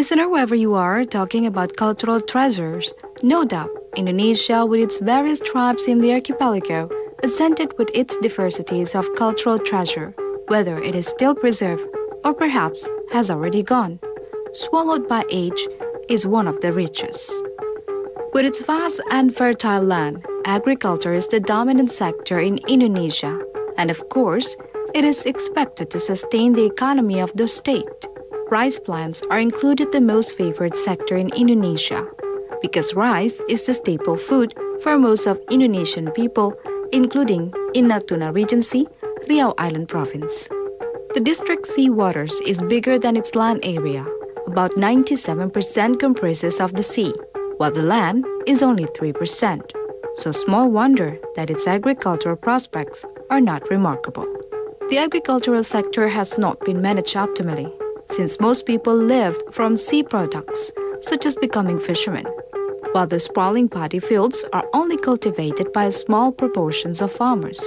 Listener, wherever you are, talking about cultural treasures, no doubt, Indonesia, with its various tribes in the archipelago, presented with its diversities of cultural treasure, whether it is still preserved or perhaps has already gone, swallowed by age, is one of the richest. With its vast and fertile land, agriculture is the dominant sector in Indonesia, and of course, it is expected to sustain the economy of the state. Rice plants are included the most favored sector in Indonesia, because rice is the staple food for most of Indonesian people, including in Natuna Regency, Riau Island Province. The district sea waters is bigger than its land area. About 97% comprises of the sea, while the land is only 3%. So small wonder that its agricultural prospects are not remarkable. The agricultural sector has not been managed optimally, since most people lived from sea products, such as becoming fishermen, while the sprawling paddy fields are only cultivated by small proportions of farmers.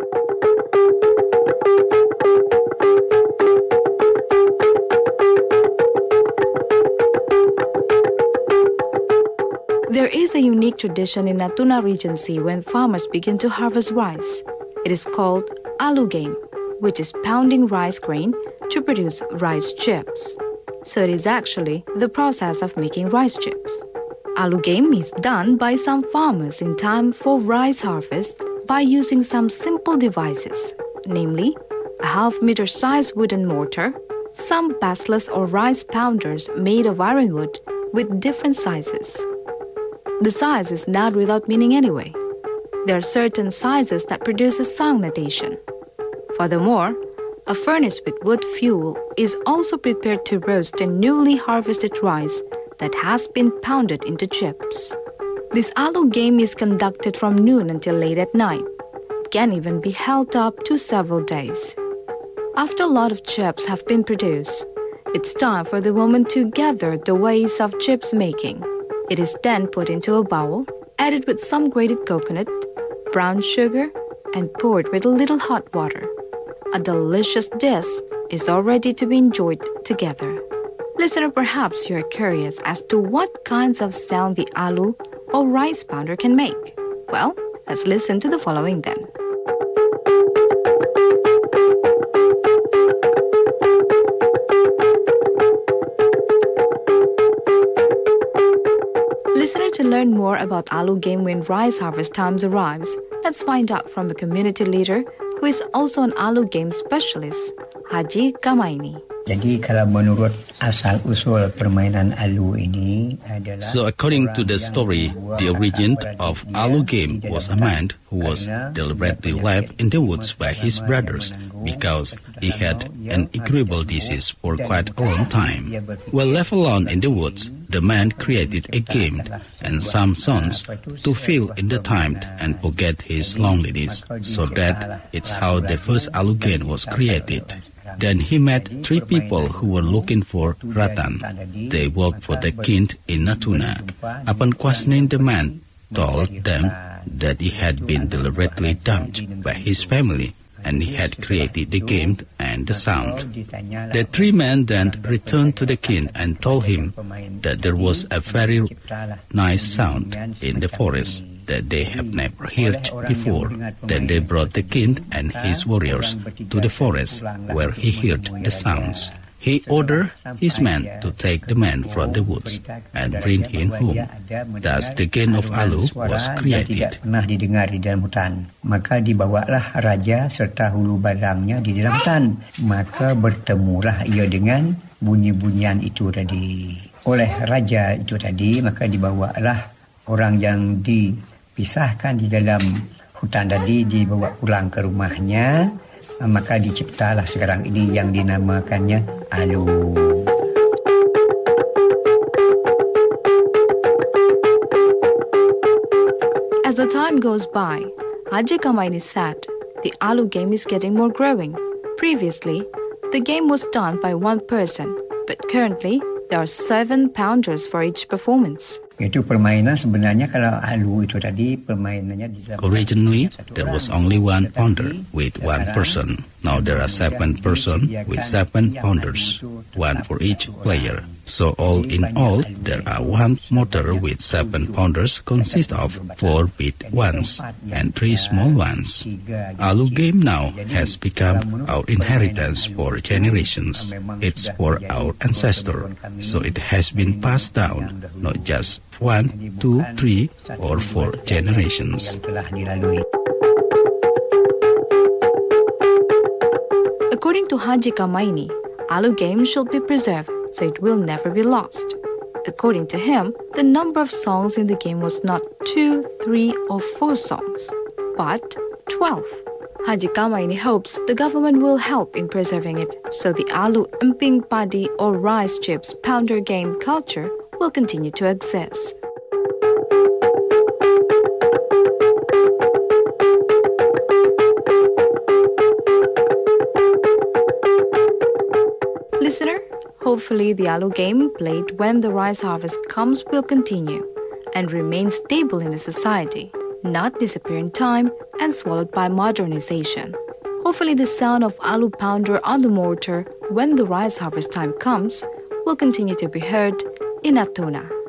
There is a unique tradition in Natuna Regency when farmers begin to harvest rice. It is called alu game, which is pounding rice grain to produce rice chips. So it is actually the process of making rice chips. Alu game is done by some farmers in time for rice harvest by using some simple devices, namely a half-meter size wooden mortar, some bastless or rice pounders made of ironwood with different sizes. The size is not without meaning anyway. There are certain sizes that produce a sound notation. Furthermore, a furnace with wood fuel is also prepared to roast the newly harvested rice that has been pounded into chips. This alu game is conducted from noon until late at night. It can even be held up to several days. After a lot of chips have been produced, it's time for the woman to gather the waste of chips making. It is then put into a bowl, added with some grated coconut, brown sugar, and poured with a little hot water. A delicious dish is all ready to be enjoyed together. Listener, perhaps you are curious as to what kinds of sound the alu or rice pounder can make. Well, let's listen to the following then. Listener, to learn more about alu game when rice harvest times arrives, let's find out from a community leader who is also an alu game specialist, Haji Kamaini. Jadi kalau menurut asal-usul permainan alu ini adalah... So according to the story, the origin of alu game was a man who was deliberately left in the woods by his brothers because he had an incurable disease for quite a long time. While left alone in the woods, the man created a game and some songs to fill in the time and forget his loneliness. So that it's how the first alu game was created. Then he met three people who were looking for Ratan. They worked for the king in Natuna. Upon questioning, the man told them that he had been deliberately dumped by his family and he had created the game and the sound. The three men then returned to the king and told him that there was a very nice sound in the forest that they have never heard before. Then they brought the king and his warriors to the forest where he heard the sounds. He ordered his men to take the man from the woods and bring him home. Thus the game of alu was created. Pernah didengar di dalam hutan. Maka dibawalah raja serta hulu badangnya di dalam hutan. Maka bertemulah ia dengan bunyi-bunyian itu tadi. Oleh raja itu tadi, maka dibawalah orang yang dipisahkan di dalam hutan tadi, dibawa pulang ke rumahnya. Maka diciptalah sekarang ini yang dinamakannya alu. As the time goes by, Haji Kamaini said, the alu game is getting more growing. Previously, the game was done by one person, but currently there are 7 pounders for each performance. Itu permainan sebenarnya kalau alu itu tadi permainannya di dalam... Originally, there was only one pounder with one person. Now there are 7 persons with 7 pounders, 1 for each player. So all in all, there are 1 motor with 7 pounders consist of 4 big ones and 3 small ones. Alu game now has become our inheritance for generations. It's for our ancestor, so it has been passed down, not just 1, 2, 3, or 4 generations. According to Haji Kamaini, Alu game should be preserved so it will never be lost. According to him, the number of songs in the game was not 2, 3, or 4 songs, but 12. Haji Kamaini hopes the government will help in preserving it so the Alu emping padi or rice chips pounder game culture will continue to exist. Listener, hopefully the Alu game played when the rice harvest comes will continue and remain stable in the society, not disappear in time and swallowed by modernization. Hopefully the sound of Alu pounder on the mortar when the rice harvest time comes will continue to be heard in Natuna.